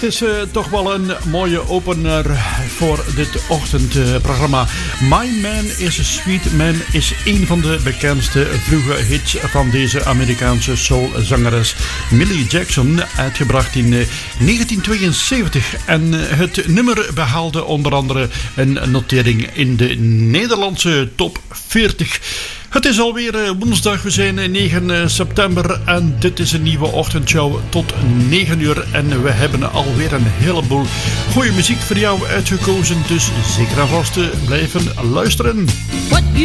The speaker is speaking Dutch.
Het is toch wel een mooie opener voor dit ochtendprogramma. My Man is a Sweet Man is een van de bekendste vroege hits van deze Amerikaanse soulzangeres Millie Jackson, uitgebracht in 1972. En het nummer behaalde onder andere een notering in de Nederlandse top 40. Het is alweer woensdag, we zijn 9 september en dit is een nieuwe ochtendshow tot 9 uur. En we hebben alweer een heleboel goede muziek voor jou uitgekozen, dus zeker en vast blijven luisteren.